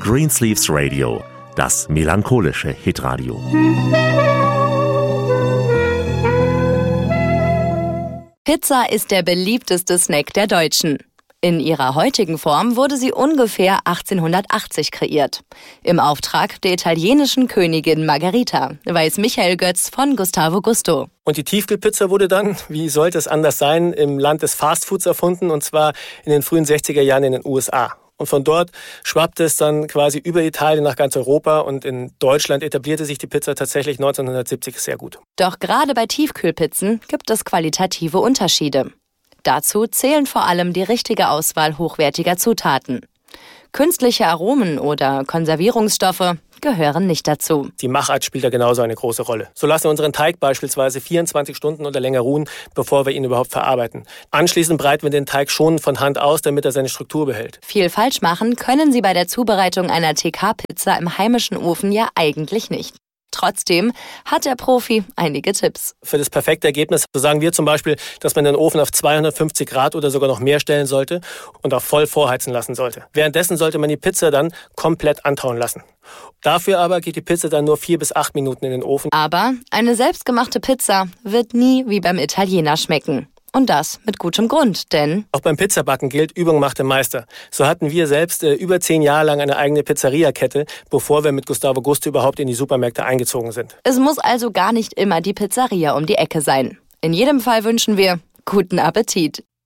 Greensleeves Radio, das melancholische Hitradio. Pizza ist der beliebteste Snack der Deutschen. In ihrer heutigen Form wurde sie ungefähr 1880 kreiert. Im Auftrag der italienischen Königin Margherita, weiß Michael Götz von Gustavo Gusto. Und die Tiefkühlpizza wurde dann, wie sollte es anders sein, im Land des Fastfoods erfunden, und zwar in den frühen 60er Jahren in den USA. Und von dort schwappte es dann quasi über Italien nach ganz Europa, und in Deutschland etablierte sich die Pizza tatsächlich 1970 sehr gut. Doch gerade bei Tiefkühlpizzen gibt es qualitative Unterschiede. Dazu zählen vor allem die richtige Auswahl hochwertiger Zutaten. Künstliche Aromen oder Konservierungsstoffe gehören nicht dazu. Die Machart spielt da genauso eine große Rolle. So lassen wir unseren Teig beispielsweise 24 Stunden oder länger ruhen, bevor wir ihn überhaupt verarbeiten. Anschließend breiten wir den Teig schon von Hand aus, damit er seine Struktur behält. Viel falsch machen können Sie bei der Zubereitung einer TK-Pizza im heimischen Ofen ja eigentlich nicht. Trotzdem hat der Profi einige Tipps. Für das perfekte Ergebnis sagen wir zum Beispiel, dass man den Ofen auf 250 Grad oder sogar noch mehr stellen sollte und auch voll vorheizen lassen sollte. Währenddessen sollte man die Pizza dann komplett antauen lassen. Dafür aber geht die Pizza dann nur 4 bis 8 Minuten in den Ofen. Aber eine selbstgemachte Pizza wird nie wie beim Italiener schmecken. Und das mit gutem Grund, denn auch beim Pizzabacken gilt, Übung macht den Meister. So hatten wir selbst über 10 Jahre lang eine eigene Pizzeria-Kette, bevor wir mit Gustavo Gusto überhaupt in die Supermärkte eingezogen sind. Es muss also gar nicht immer die Pizzeria um die Ecke sein. In jedem Fall wünschen wir guten Appetit.